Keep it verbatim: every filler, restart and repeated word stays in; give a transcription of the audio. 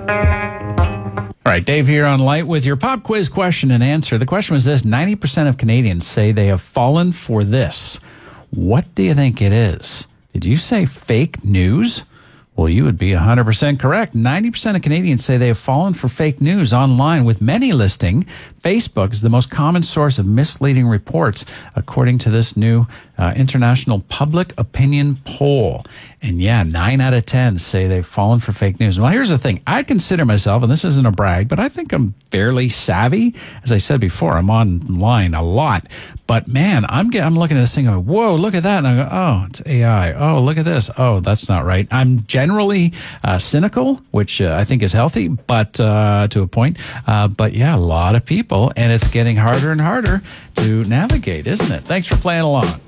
All right, Dave here on Light with your pop quiz question and answer. The question was this: ninety percent of Canadians say they have fallen for this. What do you think it is? Did you say fake news? Well, you would be one hundred percent correct. ninety percent of Canadians say they have fallen for fake news online, with many listing Facebook is the most common source of misleading reports, according to this new uh, international public opinion poll. And yeah, nine out of ten say they've fallen for fake news. Well, here's the thing. I consider myself, and this isn't a brag, but I think I'm fairly savvy. As I said before, I'm online a lot. But man, I'm get, I'm looking at this thing going, whoa, look at that. And I go, oh, it's A I. Oh, look at this. Oh, that's not right. I'm generally uh, cynical, which uh, I think is healthy, but uh, to a point. Uh, but yeah, a lot of people, and it's getting harder and harder to navigate, isn't it? Thanks for playing along.